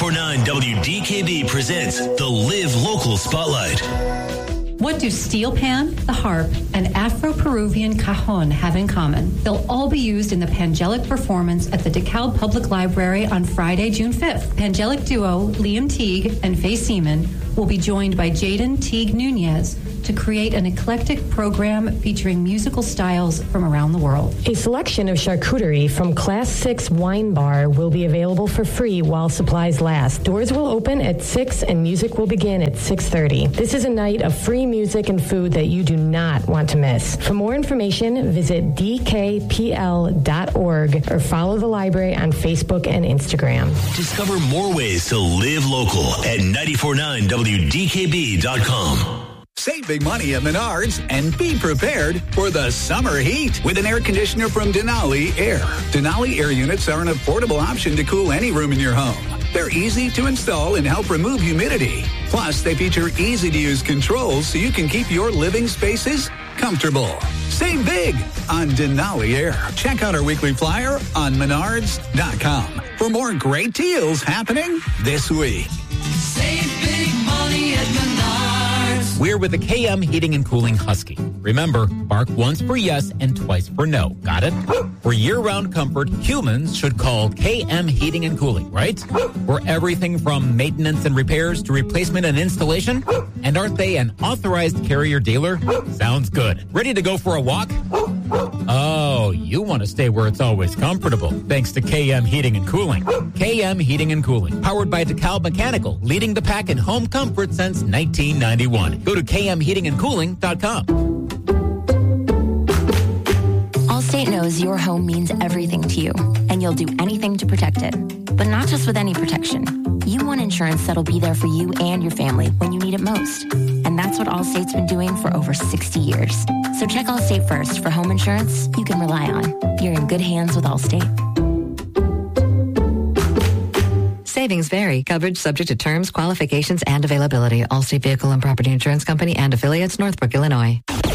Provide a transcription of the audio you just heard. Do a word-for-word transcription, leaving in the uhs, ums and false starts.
ninety-four point nine W D K B presents the Live Local Spotlight. What do steel pan, the harp, and Afro-Peruvian cajon have in common? They'll all be used in the Pangelic performance at the DeKalb Public Library on Friday, June fifth. Pangelic duo Liam Teague and Faye Seaman will be joined by Jaden Teague Nunez to create an eclectic program featuring musical styles from around the world. A selection of charcuterie from Class six Wine Bar will be available for free while supplies last. Doors will open at six and music will begin at six thirty. This is a night of free music and food that you do not want to miss. For more information, visit d k p l dot org or follow the library on Facebook and Instagram. Discover more ways to live local at ninety-four point nine W D K B dot com. Save big money at Menards and be prepared for the summer heat with an air conditioner from Denali Air. Denali Air units are an affordable option to cool any room in your home. They're easy to install and help remove humidity. Plus, they feature easy-to-use controls so you can keep your living spaces comfortable. Save big on Denali Air. Check out our weekly flyer on menards dot com for more great deals happening this week. Save big money at Menards. We're with the K M Heating and Cooling Husky. Remember, bark once for yes and twice for no. Got it? For year-round comfort, humans should call K M Heating and Cooling, right? For everything from maintenance and repairs to replacement and installation? And aren't they an authorized carrier dealer? Sounds good. Ready to go for a walk? Oh, you want to stay where it's always comfortable, thanks to K M Heating and Cooling. K M Heating and Cooling, powered by DeKalb Mechanical, leading the pack in home comfort since nineteen ninety-one. Go to k m heating and cooling dot com. Allstate knows your home means everything to you, and you'll do anything to protect it. But not just with any protection. You want insurance that'll be there for you and your family when you need it most. And that's what Allstate's been doing for over sixty years. So check Allstate first for home insurance you can rely on. You're in good hands with Allstate. Savings vary. Coverage subject to terms, qualifications, and availability. Allstate Vehicle and Property Insurance Company and affiliates, Northbrook, Illinois.